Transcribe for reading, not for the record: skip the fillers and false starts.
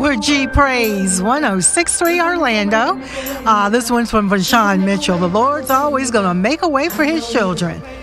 We're G Praise 106.3 Orlando. This one's from Vashawn Mitchell. The Lord's always going to make a way for his children.